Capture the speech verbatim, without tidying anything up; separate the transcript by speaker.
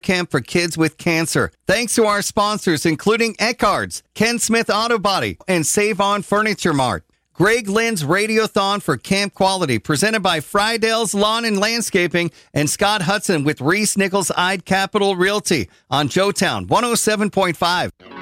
Speaker 1: camp for kids with cancer. Thanks to our sponsors, including Eckhart's, Ken Smith Auto Body, and Save On Furniture Mart. Greg Lynn's Radiothon for Camp Quality, presented by Friedell's Lawn and Landscaping and Scott Hudson with Reese Nichols Ide Capital Realty on Joetown one oh seven point five.